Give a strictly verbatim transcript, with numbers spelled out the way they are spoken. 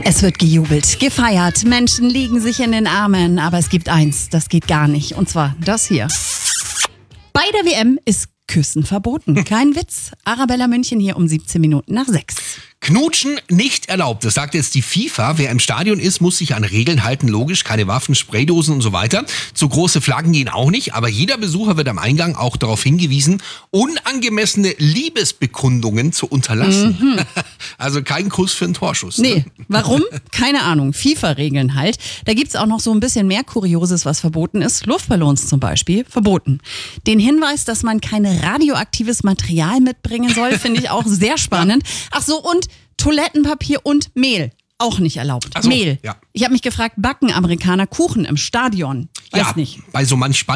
Es wird gejubelt, gefeiert, Menschen liegen sich in den Armen, aber es gibt eins, das geht gar nicht, und zwar das hier. Bei der W M ist Küssen verboten. Kein Witz. Arabella München hier um siebzehn Minuten nach sechs. Knutschen nicht erlaubt, das sagt jetzt die FIFA. Wer im Stadion ist, muss sich an Regeln halten, logisch, keine Waffen, Spraydosen und so weiter. Zu große Flaggen gehen auch nicht, aber jeder Besucher wird am Eingang auch darauf hingewiesen, unangemessene Liebesbekundungen zu unterlassen. Mhm. Also kein Kuss für einen Torschuss. Nee, Ne? warum? Keine Ahnung. FIFA-Regeln halt. Da gibt's auch noch so ein bisschen mehr Kurioses, was verboten ist. Luftballons zum Beispiel, verboten. Den Hinweis, dass man kein radioaktives Material mitbringen soll, finde ich auch sehr spannend. Ach so, und Toilettenpapier und Mehl. Auch nicht erlaubt. Ach so, Mehl. ja. Ich habe mich gefragt, backen Amerikaner Kuchen im Stadion? Weiß ja, nicht. bei so manch